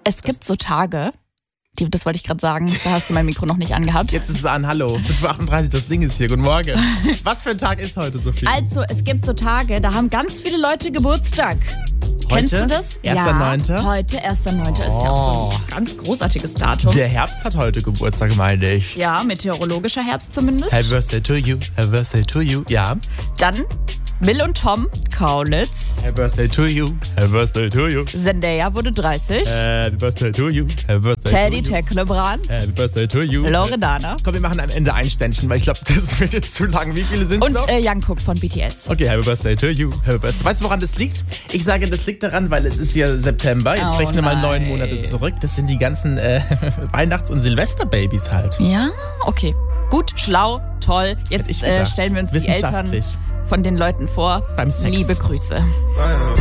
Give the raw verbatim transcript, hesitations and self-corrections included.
Es gibt so Tage, die, das wollte ich gerade sagen, da hast du mein Mikro noch nicht angehabt. Jetzt ist es an, hallo, fünf Uhr achtunddreißig, das Ding ist hier, guten Morgen. Was für ein Tag ist heute, Sophie? Also, es gibt so Tage, da haben ganz viele Leute Geburtstag. Heute? Kennst du das? erster neunter Ja, heute, erster neunter ist ja auch so ein ganz großartiges Datum. Der Herbst hat heute Geburtstag, meine ich. Ja, meteorologischer Herbst zumindest. Happy Birthday to you, Happy Birthday to you, ja. Dann Will und Tom Kaulitz. Happy Birthday to you, Happy Birthday to you. Zendaya wurde dreißig. Happy Birthday to you, Happy Birthday Teddy to you. Tecklebrand. Happy Birthday to you. Loredana. Komm, wir machen am Ende ein Ständchen, weil ich glaube, das wird jetzt zu lang. Wie viele sind es Und noch? äh, Jungkook von B T S. Okay, Happy Birthday to you. Happy Birthday. Weißt du, woran das liegt? Ich sage, das liegt daran, weil es ist ja September. Jetzt Oh rechne mal nein. neun Monate zurück. Das sind die ganzen äh, Weihnachts- und Silvesterbabys halt. Ja, okay. Gut, schlau, toll. Hätte ich Jetzt äh, gedacht. stellen wir uns die Eltern Wissenschaftlich. von den Leuten vor. Beim Sex. Liebe Grüße.